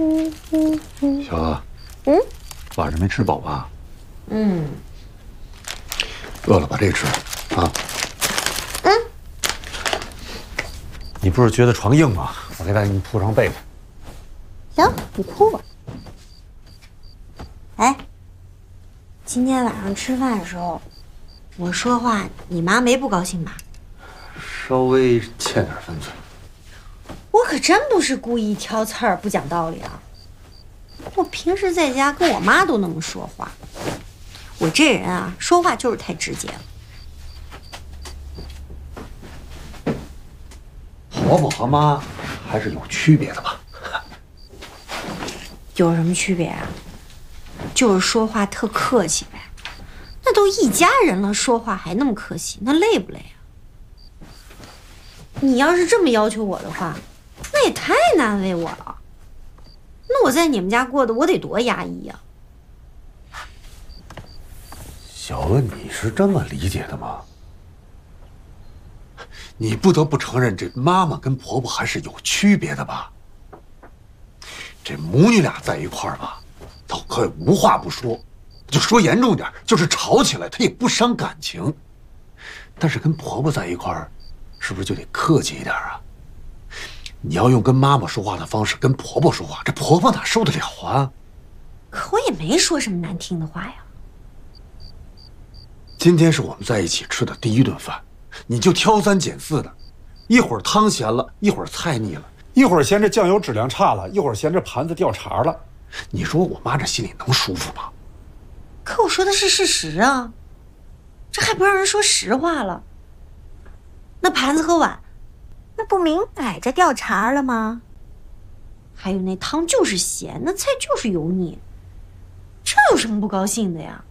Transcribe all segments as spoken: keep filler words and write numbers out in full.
小娥，嗯，晚上没吃饱吧？ 嗯。 饿了把这吃了啊。 嗯。 你不是觉得床硬吗？我再给你铺上被子。 行，你铺吧。哎，今天晚上吃饭的时候，我说话，你妈没不高兴吧？ 稍微欠点分寸。 我可真不是故意挑刺儿、不讲道理啊！我平时在家跟我妈都那么说话，我这人啊，说话就是太直接了。 婆婆和妈还是有区别的吧？ 有什么区别啊？就是说话特客气呗。那都一家人了，说话还那么客气，那累不累啊？你要是这么要求我的话，那也太难为我了。那我在你们家过的，我得多压抑呀！ 小娥，你是这么理解的吗？你不得不承认，这妈妈跟婆婆还是有区别的吧？这母女俩在一块儿吧，她可以无话不说，就说严重点，就是吵起来，她也不伤感情。但是跟婆婆在一块儿，是不是就得客气一点啊？你要用跟妈妈说话的方式跟婆婆说话，这婆婆哪受得了啊？ 可我也没说什么难听的话呀。 今天是我们在一起吃的第一顿饭，你就挑三拣四的，一会儿汤咸了，一会儿菜腻了， 一会儿嫌这酱油质量差了，一会儿嫌这盘子掉茬了。 你说我妈这心里能舒服吗？ 可我说的是事实啊，这还不让人说实话了？那盘子和碗，那不明摆着掉茬了吗？还有那汤就是咸，那菜就是油腻，这有什么不高兴的呀？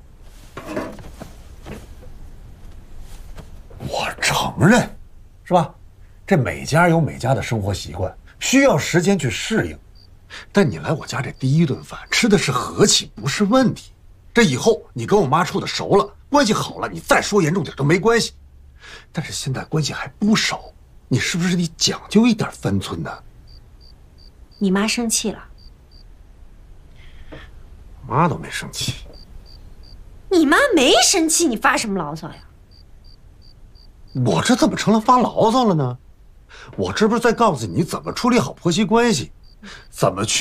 我承认，是吧？这每家有每家的生活习惯，需要时间去适应。但你来我家这第一顿饭吃的是和气，不是问题。这以后你跟我妈处的熟了，关系好了，你再说严重点都没关系。但是现在关系还不熟，你是不是得讲究一点分寸呢？ 你妈生气了？ 妈都没生气。 你妈没生气，你发什么牢骚呀？ 我这怎么成了发牢骚了呢？我这不是在告诉你怎么处理好婆媳关系，怎么去